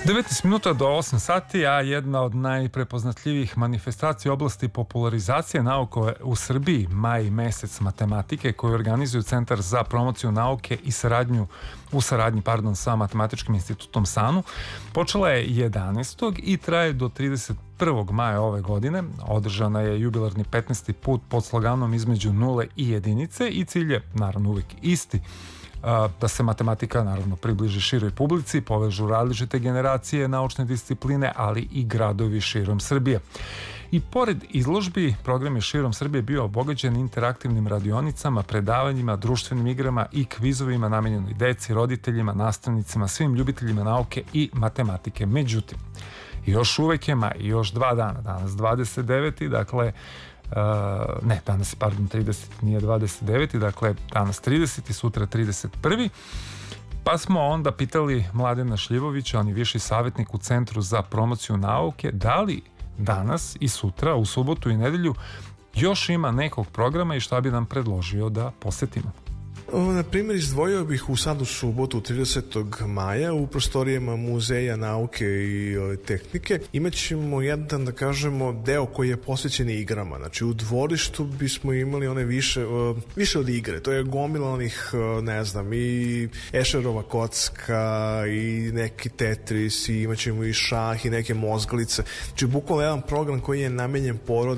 19 minuta do 8 sati, a jedna od najprepoznatljivih manifestacija u oblasti popularizacije nauke u Srbiji, maj mesec matematike, koju organizuju Centar za promociju nauke i saradnji sa Matematičkim institutom SANU, počela je 11. i traje do 31. maja ove godine. Održana je jubilarni 15. put pod sloganom između nule i jedinice i cilj je naravno uvijek isti, da se matematika naravno približi široj publici, povežu različite generacije naučne discipline, ali i gradovi širom Srbije. I pored izložbi, program je širom Srbije bio obogaćen interaktivnim radionicama, predavanjima, društvenim igrama i kvizovima namenjenoj deci, roditeljima, nastavnicima, svim ljubiteljima nauke i matematike. Međutim, još uvek je maj, još 2 dana, danas 29. dakle danas je 30, nije 29, dakle danas 30 i sutra 31. Pa smo onda pitali Mladena Šljivovića, on je viši savjetnik u Centru za promociju nauke, da li danas i sutra, u subotu i nedelju, još ima nekog programa i šta bi nam predložio da posetimo. Na primjer, izdvojio bih u subotu 30. maja u prostorijama Muzeja nauke i tehnike. Imaćemo jedan, da kažemo, deo koji je posvećen igrama. Znači, u dvorištu bismo imali one više od igre. To je gomila onih, ne znam, i Ešerova kocka i neki Tetris i imaćemo i šah i neke mozgalice. Znači, bukvalno jedan program koji je namenjen porodici